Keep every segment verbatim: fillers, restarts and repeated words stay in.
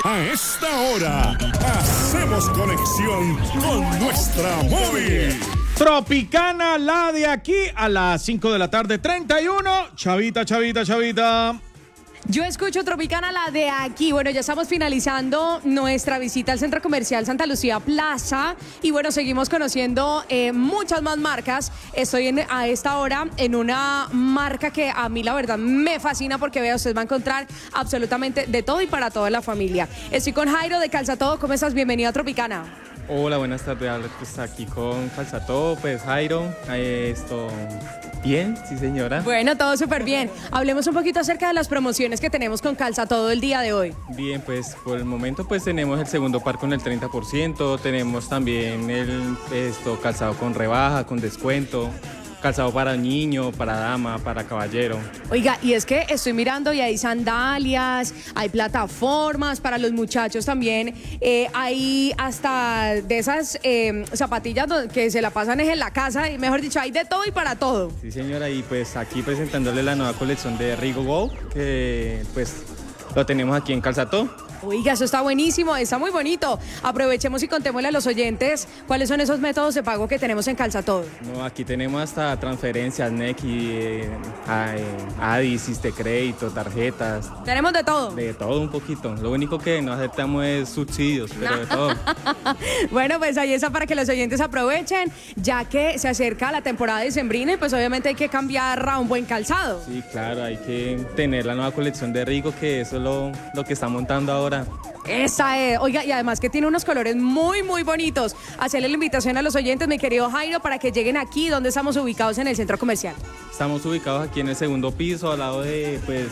A esta hora, hacemos conexión con nuestra móvil. Tropicana, la de aquí a las cinco de la tarde, treinta y uno. Chavita, chavita, chavita. Yo escucho Tropicana, la de aquí. Bueno, ya estamos finalizando nuestra visita al Centro Comercial Santa Lucía Plaza. Y bueno, seguimos conociendo eh, muchas más marcas. Estoy en, a esta hora en una marca que a mí la verdad me fascina porque vea, usted va a encontrar absolutamente de todo y para toda la familia. Estoy con Jairo de Calza Todo. ¿Cómo estás? Bienvenido a Tropicana. Hola, buenas tardes. Pues aquí con Calza Todo, pues Jairo. Esto... Bien, sí señora. Bueno, todo súper bien. Hablemos un poquito acerca de las promociones que tenemos con Calza Todo el día de hoy. Bien, pues por el momento pues tenemos el segundo par con el treinta por ciento, tenemos también el esto, calzado con rebaja, con descuento, calzado para niño, para dama, para caballero. Oiga, y es que estoy mirando y hay sandalias, hay plataformas para los muchachos también, eh, hay hasta de esas eh, zapatillas que se la pasan en la casa, y mejor dicho, hay de todo y para todo. Sí señora, y pues aquí presentándole la nueva colección de Rigo Go, que pues lo tenemos aquí en Calza Todo. Oiga, eso está buenísimo, está muy bonito. Aprovechemos y contémosle a los oyentes cuáles son esos métodos de pago que tenemos en Calza Todo. No, aquí tenemos hasta transferencias, Nequi, eh, Adi, Siste Crédito, tarjetas. Tenemos de todo. De todo un poquito. Lo único que no aceptamos es subsidios, pero de todo. Bueno, pues ahí está para que los oyentes aprovechen, ya que se acerca la temporada decembrina y pues obviamente hay que cambiar a un buen calzado. Sí, claro, hay que tener la nueva colección de Rigo, que eso es lo, lo que está montando ahora. Esa es, oiga, y además que tiene unos colores muy, muy bonitos. Hacerle la invitación a los oyentes, mi querido Jairo, para que lleguen aquí, donde estamos ubicados en el centro comercial. Estamos ubicados aquí en el segundo piso, al lado de, pues,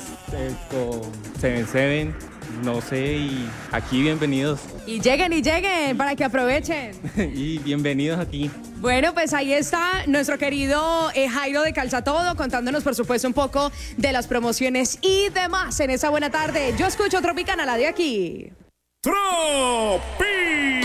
siete siete, no sé, y aquí bienvenidos. Y lleguen, y lleguen, para que aprovechen. Y bienvenidos aquí. Bueno, pues ahí está nuestro querido eh, Jairo de Calza Todo, contándonos, por supuesto, un poco de las promociones y demás en esa buena tarde. Yo escucho Tropicana, la de aquí. Tropi.